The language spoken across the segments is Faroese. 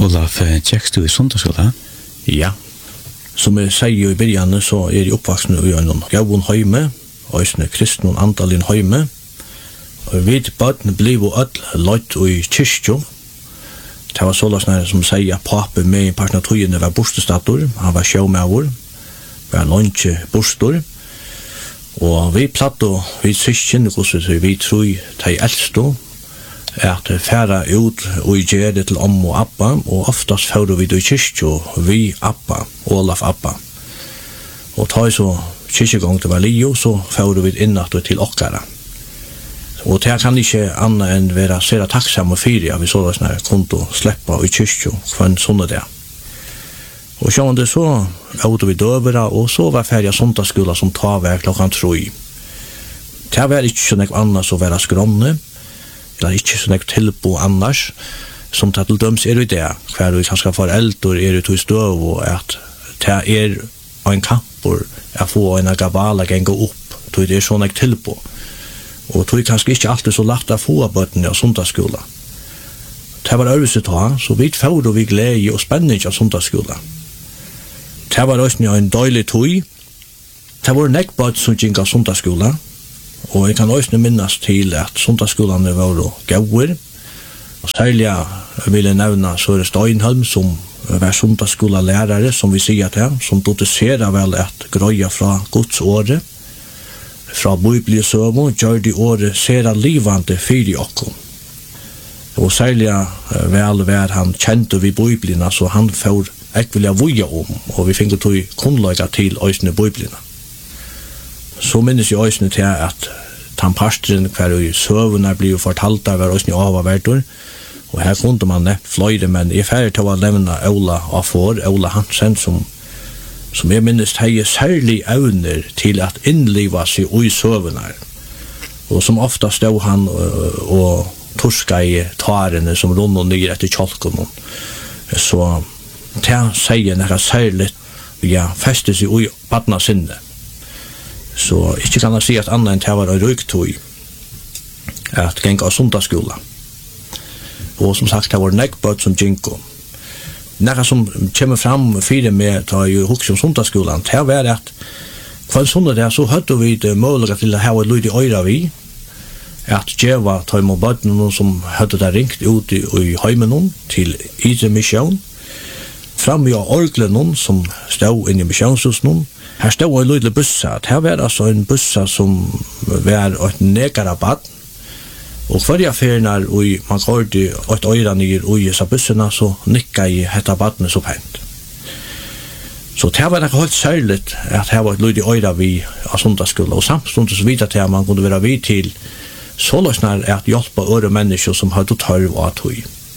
Olaf, tjekkst du i Sundagsskola? Ja. Som jeg sier i begynnelsen, så er jeg oppvaksen i en gavun heime, og en kristen og andalin heime. Og vi barn blev ødel løyt i kyrkjo. Det var sånn som sier at pape med i parten av togene var bostestator, han var sjåmavur, var lunsje bostor. Og vi platt og vi syskjen, vi tror de eldste, at færa ut og gjøre det til om og Abba, og oftast fører vi det i kyrkjo, vi Abba, Olaf Abba. Og ta så kyrkjegång til var lio, så fører vi innat til okkara. Og det kan ikke annet enn være sere takksam og fyri, at vi så det kunne sleppa i kyrkjo for en sånne det. Og sånn det så, ut vi døvera, og så var ferdig sundagsskola som tar hver klokkan 3. Det var ikke sånn annet så være skronne, eller ikke sånn tilbo annars, som tatt til døms i det, hver vi kanskje foreldre ut i støv, og at det en kampor, at få en gabala genga opp, det sånn tilbo. Og det kanskje ikke alltid så lagt å få bøttene av sundagsskola. Det var øvelse ta, så vi får vi glede og spenning av sundagsskola. Det var også en døylig tog. Det var nekkbøtt som gikk av sundagsskola, og jeg kan også minnes til at sundagsskolene var gauer. Og særlig vil jeg nevne Søre Steinholm, som var sundagsskolalærere, som vi sier til, som dotiserer vel at grøya fra Guds året, fra bibelsøvn, gjør de året sera livande fyri okkom. Og særlig vel var han kjente vid biblina, så han får ekvilja vuja og vi finner tog kunnlaga til øysene biblina. Så minnes jeg øysene til at tampasteren hver i søvnene blir fortalt av øysene avaverdur, og her kunne man nevnt fløyre, men jeg ferdig til å nevne Ola Ola Hansen, som jeg minnes hei særlig evner til at innliva seg i søvnene, og som ofta stod han og torska i tvarene som rundt ned etter kjolken. Så det sier nekka særlig festes i badna sinne. Så ikke kan jeg si at annet enn det var en røyktøy at genga av sundagsskola. Og som sagt, det var nekkbøtt som genga. Nekka som kommer fram fire med ta jo hukse om sundagsskolan, det var at hver sundag der så høtte vi det mulig til å ha et lyd i øyra vi, at djeva ta imot bøtten noen som høtte det ringt ut i heimen til Idre Mission, fram i orglen noen som stod inn i misjonshusen noen. Her stod en lydelig bussa. Det var altså en bussa som var et negarabatt. Og hver ferien man kordi et øyre nyer i disse bussene, så nikka i hetta battene så pent. Så det var ikke helt særlig at det var et lydelig øyre vi av sundagsskola, og samståndet så vidt at man kunne være vid til så løsner at hjelpe øre mennesker som hadde tørv og tøy.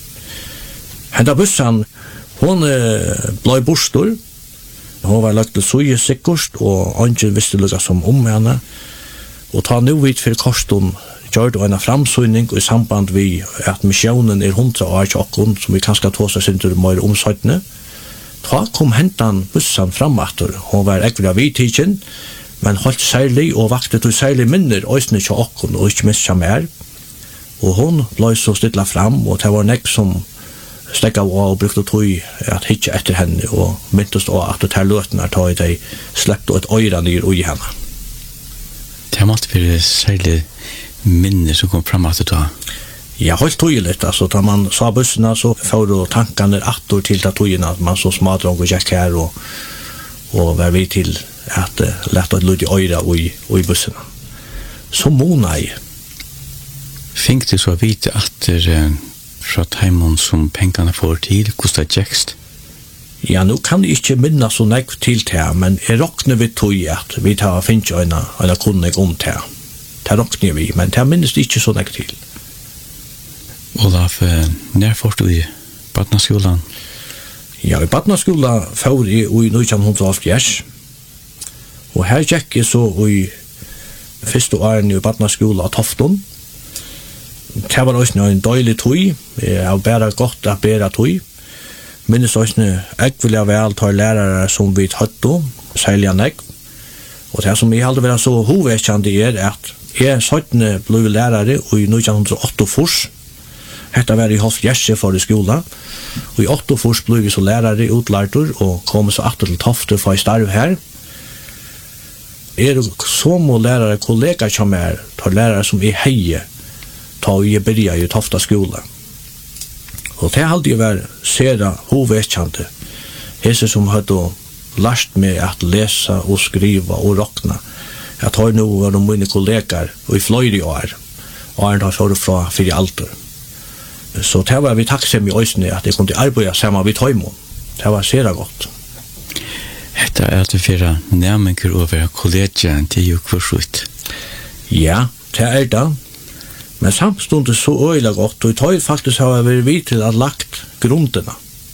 Henta bussan, hon blei bostor. Hon var lagt til suje sikkert, og angel visste lukka som henne. Og ta nu vidt for kosten gjør en framsynning i samband vi at missionen 100 år tjokken, som vi kanskje tog seg sin til mer omsøttene. Ta kom hentan bussan framatter. Hon var ekvile vidtidjen, men holdt særlig og vakte til særlig minner òsne tjokken, og ikke minst som Og hon blei så stilla fram, og det var nek som stekka og brukte tog at hitje etter henne, og myntest også at det her løtene tar i deg slept og et øyre nyr i henne. Det har måttet være særlig minner som kom fram at det da? Ja, helt tøyelig. Altså, da man sa bussene, så får tankene atter til da tøyene, at man så smadrong og gikk her, og var vi til at lette et lyd i øyre i bussene. Så måned jeg. Fink du så vite at fra Taimon som pengene får til, hvordan det gikst? Ja, nu kan jeg ikke minne så nekv til det, men jeg råkner vi tog at vi tar finnes en kunnig om det. Det råkner vi, men det minnes ikke så nekv til. Olaf, når får du i Badnaskolan? Ja, i Badnaskolan får jeg i 1980, og her gikk jeg så i første årene i Badnaskolan av Tofton. Det var også en døylig tøy, jeg har bare godt å bære tøy. Minnes også ekvelig vel tar lærere som vi høtte, særlig an ekv. Og det som jeg hadde vært så hovedkjent at jeg 17 ble lærere i 1908 først. Hetta var I halvt gjerse for I skola, og I 8 år ble vi så lærere utlarter, og kom så atter til Tofte for I starv her. Så må lærere kollegaer som tar lærere som heie, ta I byrja I Tofta skola. Og det hadde jo vært sera hovedkjente, hese som hadde lært meg at lesa og skriva og rokna. Jeg tar nå var mine kollegaer og I fløyre år, og han tar så fra 4 alter. Så det var vi takksom I øysene at jeg kunne arbeide sammen vid Tøymon. Det var sera godt. Hetta det for nærmenker over kollegien til jo kvarsut. Ja, det det. Men samstundet så øyla godt, og I Tøy faktisk har vært vidt til at lagt grunderna.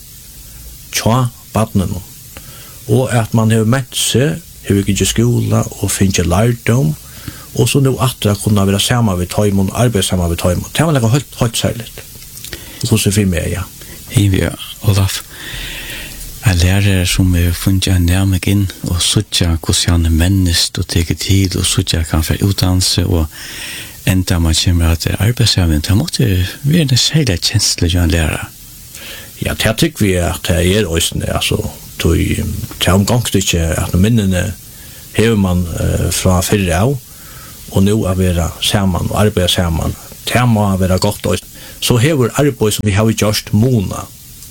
Tja, badnene. Og at man har mett seg, har ikke skola og finner lærdom, og så nå at kunne være sammen ved Tøymon, arbeide sammen ved Tøymon. Det var noe høyt særlig. Hvordan for meg, ja. Hei, Olaf. Jeg lærer som funnet en nærmeg inn, og suttja hvordan han mennest og teker tid, og suttja kan få utdannelse, og enda man kommer at arbeidsevnen, det måtte være en særlig kjenslig å lære. Ja, det tykker vi at det også, altså, det omgangst ikke at minnene hever man fra fyrre av, og nå være sammen og arbeide sammen. Det må være godt også. Så hever arbeid som vi har gjort måned.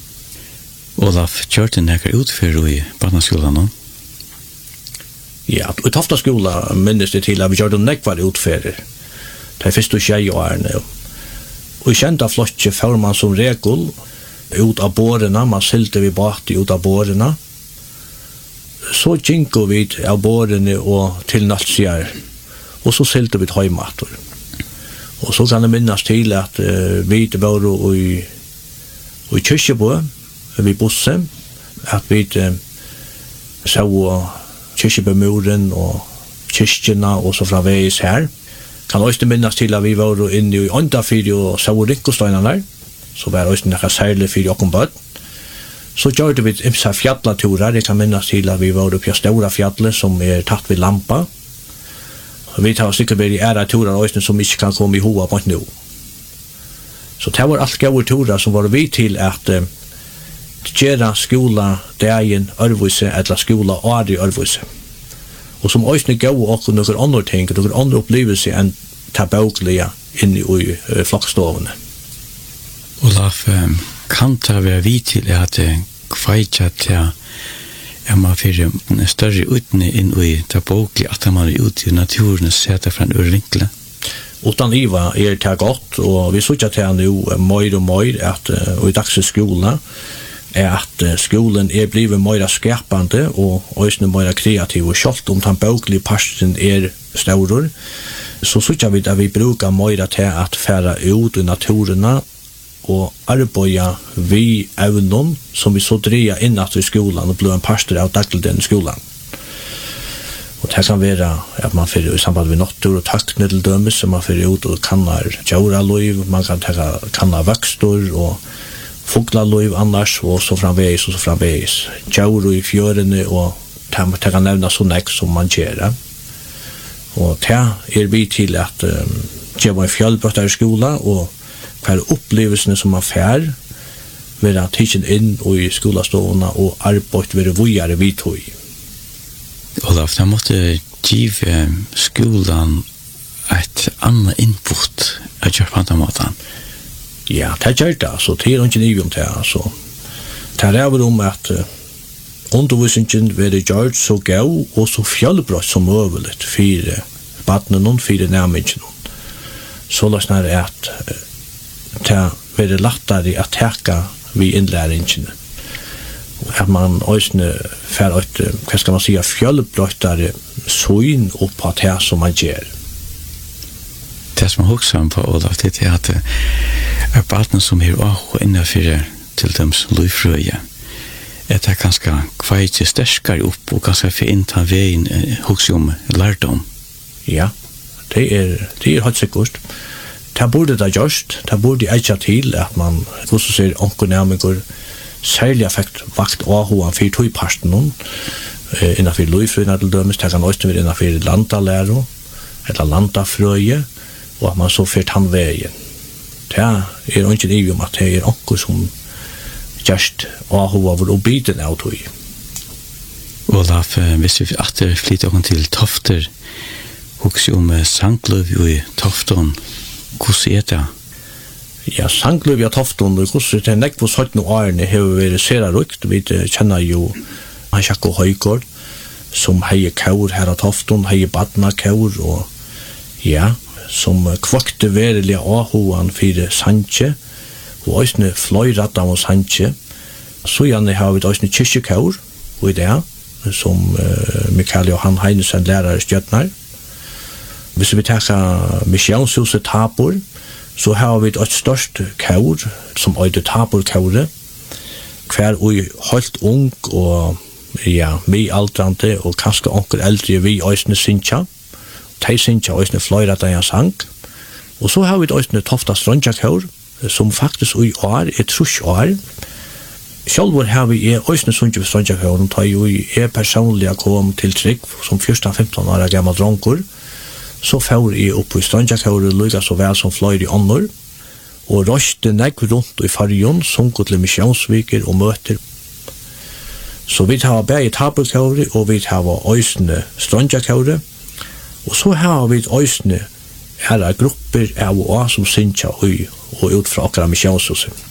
Olaf, kjørte nekker utfører I barneskolen nå? Ja, I Tofta skola minnes det til at vi gjør det nekvar utfører. Det første tjejårene. Og I kjente flotje får man som regel ut av bårene, man silte vi bort ut av bårene. Så gikk vi av bårene og til nattsier, og så silte vi høymater. Og så kan det minnes til at vi var i Kyrkjebø, vi busse, at vi så Kyrkjebømuren og kyrkjena og så fra veis her. Kan også minnes til at vi var inne I Åndafyr og så Rinkostøyene der, så var det også noe særlig for åkken bøtt. Så gjorde vi imsa fjallaturer, jeg kan minnes til at vi var oppe på Stora fjallet som tatt ved lampa. Vi tar sikkert vært I æra turer også som ikke kan komme I hoa på nå. Så det var alt gode turer som var vi til at gjøre skola dagen Ørvøyse eller skola Ari Ørvøyse. Og som også gav også noen andre ting, noen andre opplevelser enn taboklige inne I flokkstående. Olaf, kan det være vi til at kveitja til man fyrir en større utne inn I taboklige, at man ute I naturen og sette fra en urvinkle? Utan Iva det godt, og vi sykja til nå mer og mer at I dags skola at skolen blivet mer skapande og også mer kreativ og kjolt om den boklige parten større, så sykja vi at vi bruker mer til at færa ut I naturene og arbeida vi evnen som vi så dreia innat I skolan og ble en pastor av dagligdagen I skolan. Og det kan være at man fyrir I samband med natur og takkneddeldømme som man fyrir ut og kannar djauraløyv, man kan kannar vøkstor og foglaløyv annars og så framvegis og så framvegis. Djauro I fjørene og det kan nevna så nek som man gjør. Og det vi til at gjøre en fjallbrøttar I skola og hver opplevelsene som man fær være tidsen inn I skolastående og arbeid være vujere vidtøy. Olaf, da måtte give skolan et annet input at gjør på andre måten. Ja, det gjør det, så det ikke nivå om det. Det ræver om at undervisningen være gjort så gav og så fjallbrøtt som mulig for badene, for nærmengene. Så løsner det at det være lettere at teka vi innlæringene. At man også får et, hva skal man si, fjallbrøttere søgn opp på det som man gjør. Det som jeg husker på, Olaf, det at baden som også innenfor til dems løyfrøye, det ganske kveit sterskere opp og ganske for innta veien husker om lærdom. Ja, det helt sikkert. Det burde det gjørst, det burde ikke til at man, hvordan sier onkonærminger, særlig effekt vakt avhoen for tøyparten innenfor løyfrøyene til dømes, det kan også være innenfor landalæro eller landafrøye, og at man så fyrt han veien. Det er ikke det om at det er onker som gjørst ahover og biten av tog. Olaf, hvis vi atter flytter oss til Tofter, husker om sangløv i Tofton, hvordan er det? Ja, sangløv i Tofton, hvordan er det på 17 årene har vært sere rukt. Vi kjenner jo Ansjakko Høygård, som heier kaur her av Tofton, heier badna kaur, og ja, som kvakte verilig ahovan for Sandje, og òsne fløyrat av Sandje. Så gjerne har vi òsne kyrkjekaur, og i det, som Mikael Johan Heinesen lærer i Stjøtnar. Hvis vi tar Missionshuset Tabor, så har vi et størst kaur, som øyde Tabor-kauret, hver og holdt ung og ja, vi aldrande og kanskje onker eldre vi òsne Sintja. De Sintja òsne fløyrat av sang. Og så har vi òsne Tofta Strandjakaur, som faktisk i år er 30 år. Sjálvur har vi òsne Sundje Strandjakauren, da jeg personlig kom til Trygg som 14-15 år gammal dronkur. Så får jeg opp i Strandjakauren lykka så vel som fløyr i ånder, og røste negg rundt i fargen, sunket til missionsviker og møter. Så vi har begge Tabor-kaure, og vi har òsne Strandjakaure, og så har vi òsne her grupper av å som Sintja og ut fra akkurat missionshuset.